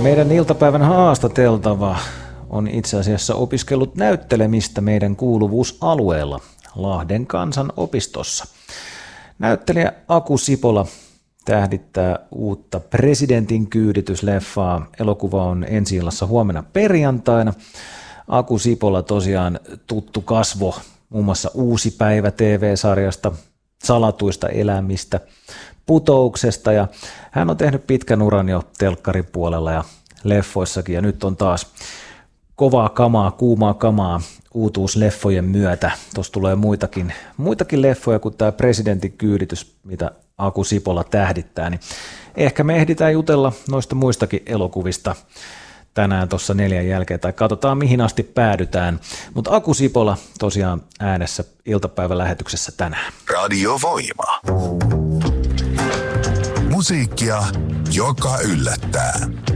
Meidän iltapäivän haastateltava on itse asiassa opiskellut näyttelemistä meidän kuuluvuusalueella Lahden kansanopistossa. Näyttelijä Aku Sipola tähdittää uutta Presidentin kyyditysleffaa. Elokuva on ensi-illassa huomenna perjantaina. Aku Sipola tosiaan tuttu kasvo muun muassa Uusi päivä TV-sarjasta, Salatuista elämistä, Putouksesta, ja hän on tehnyt pitkän uran jo telkkarin puolella ja leffoissakin, ja nyt on taas kovaa kamaa, kuumaa kamaa uutuusleffojen myötä. Tuossa tulee muitakin leffoja kuin tämä Presidentin kyyditys, mitä Aku Sipola tähdittää, niin ehkä me ehditään jutella noista muistakin elokuvista tänään tuossa 4 jälkeen, tai katsotaan mihin asti päädytään. Mutta Aku Sipola tosiaan äänessä iltapäivälähetyksessä tänään. Radio Voima. Musiikkia, joka yllättää.